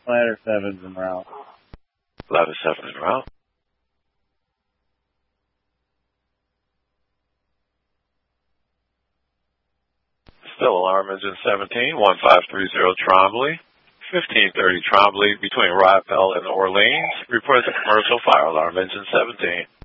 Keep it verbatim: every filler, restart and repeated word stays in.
Ladder seven's en route. Ladder seven en route. Still alarm engine seventeen, one five three zero Trombley, fifteen thirty Trombley between Rydell and Orleans. Reports a commercial fire alarm engine seventeen.